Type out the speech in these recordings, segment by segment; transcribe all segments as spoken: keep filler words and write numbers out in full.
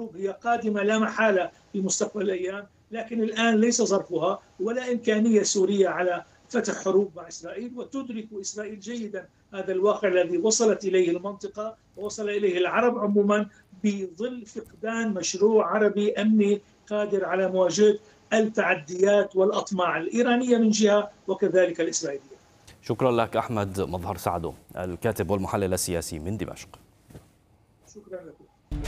الحروب هي قادمة لا محالة في مستقبل الأيام، لكن الآن ليس ظرفها ولا إمكانية سورية على فتح حروب مع إسرائيل، وتدرك إسرائيل جيدا هذا الواقع الذي وصلت إليه المنطقة ووصل إليه العرب عموما، بظل فقدان مشروع عربي أمني قادر على مواجهة التعديات والأطماع الإيرانية من جهة وكذلك الإسرائيلية. شكرا لك أحمد مظهر سعدو، الكاتب والمحلل السياسي من دمشق. شكرا لكم.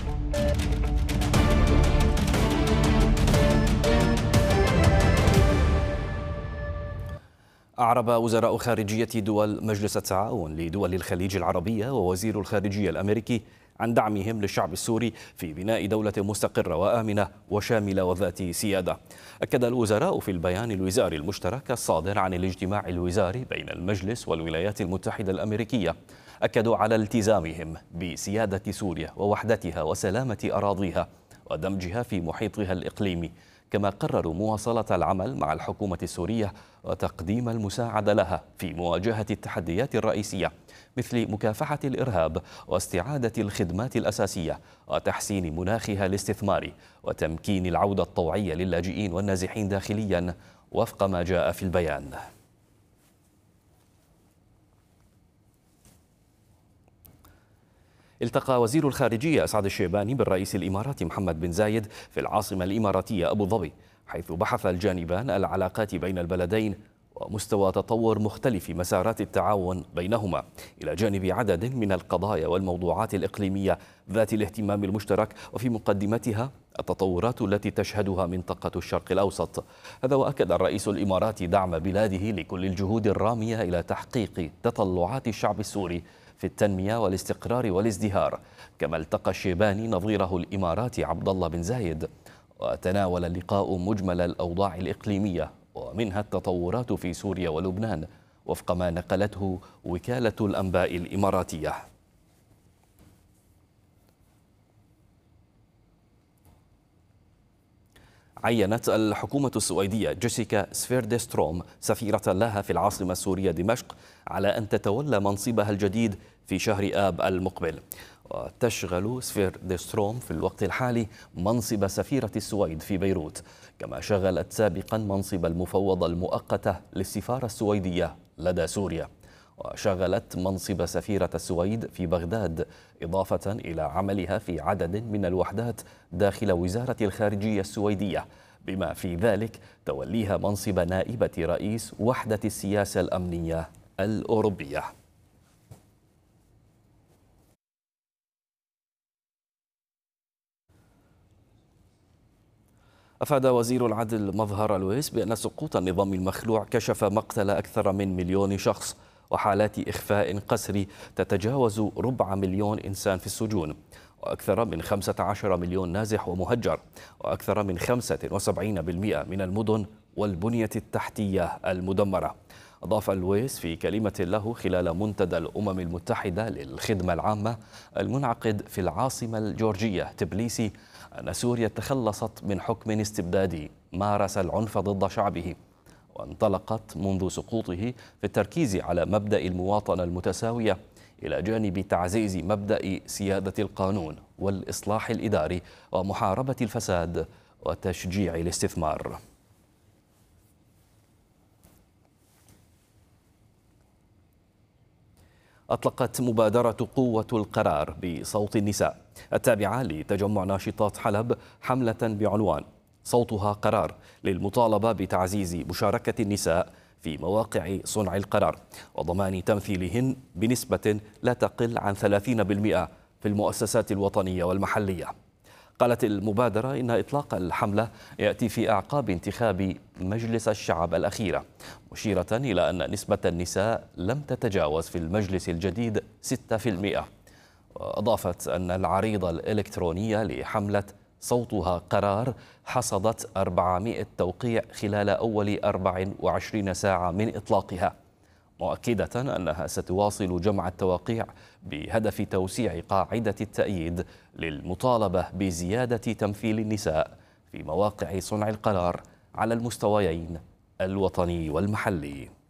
أعرب وزراء خارجية دول مجلس التعاون لدول الخليج العربية ووزير الخارجية الأمريكي عن دعمهم للشعب السوري في بناء دولة مستقرة وآمنة وشاملة وذات سيادة. أكد الوزراء في البيان الوزاري المشترك الصادر عن الاجتماع الوزاري بين المجلس والولايات المتحدة الأمريكية، أكدوا على التزامهم بسيادة سوريا ووحدتها وسلامة أراضيها ودمجها في محيطها الإقليمي، كما قرروا مواصلة العمل مع الحكومة السورية وتقديم المساعدة لها في مواجهة التحديات الرئيسية مثل مكافحة الإرهاب واستعادة الخدمات الأساسية وتحسين مناخها الاستثماري وتمكين العودة الطوعية للاجئين والنازحين داخليا وفق ما جاء في البيان. التقى وزير الخارجية أسعد الشيباني بالرئيس الإماراتي محمد بن زايد في العاصمة الإماراتية أبو ظبي، حيث بحث الجانبان العلاقات بين البلدين ومستوى تطور مختلف مسارات التعاون بينهما، إلى جانب عدد من القضايا والموضوعات الإقليمية ذات الاهتمام المشترك، وفي مقدمتها التطورات التي تشهدها منطقة الشرق الأوسط. هذا وأكد الرئيس الإماراتي دعم بلاده لكل الجهود الرامية إلى تحقيق تطلعات الشعب السوري في التنمية والاستقرار والازدهار. كما التقى الشيباني نظيره الإماراتي عبد الله بن زايد، وتناول اللقاء مجمل الأوضاع الإقليمية ومنها التطورات في سوريا ولبنان وفق ما نقلته وكالة الأنباء الإماراتية. عينت الحكومة السويدية جيسيكا سفيردستروم سفيرة لها في العاصمة السورية دمشق على أن تتولى منصبها الجديد في شهر آب المقبل. وتشغل سفيردستروم في الوقت الحالي منصب سفيرة السويد في بيروت، كما شغلت سابقا منصب المفوضة المؤقتة للسفارة السويدية لدى سوريا، وشغلت منصب سفيرة السويد في بغداد، إضافة إلى عملها في عدد من الوحدات داخل وزارة الخارجية السويدية، بما في ذلك توليها منصب نائبة رئيس وحدة السياسة الأمنية الأوروبية. أفاد وزير العدل مظهر الويس بأن سقوط النظام المخلوع كشف مقتل أكثر من مليون شخص وحالات إخفاء قسري تتجاوز ربع مليون إنسان في السجون، وأكثر من خمسة عشر مليون نازح ومهجر، وأكثر من خمسة وسبعين بالمئة من المدن والبنية التحتية المدمرة. أضاف الويس في كلمة له خلال منتدى الأمم المتحدة للخدمة العامة المنعقد في العاصمة الجورجية تبليسي أن سوريا تخلصت من حكم استبدادي مارس العنف ضد شعبه، وانطلقت منذ سقوطه في التركيز على مبدأ المواطنة المتساوية إلى جانب تعزيز مبدأ سيادة القانون والإصلاح الإداري ومحاربة الفساد وتشجيع الاستثمار. أطلقت مبادرة قوة القرار بصوت النساء التابعة لتجمع ناشطات حلب حملة بعنوان صوتها قرار للمطالبة بتعزيز مشاركة النساء في مواقع صنع القرار وضمان تمثيلهن بنسبة لا تقل عن ثلاثين بالمئة في المؤسسات الوطنية والمحلية. قالت المبادرة إن إطلاق الحملة يأتي في أعقاب انتخاب مجلس الشعب الأخيرة، مشيرة إلى أن نسبة النساء لم تتجاوز في المجلس الجديد ستة بالمئة. وأضافت أن العريضة الإلكترونية لحملة صوتها قرار حصدت أربعمئة توقيع خلال أول أربع وعشرين ساعة من إطلاقها، مؤكدة أنها ستواصل جمع التوقيع بهدف توسيع قاعدة التأييد للمطالبة بزيادة تمثيل النساء في مواقع صنع القرار على المستويين الوطني والمحلي.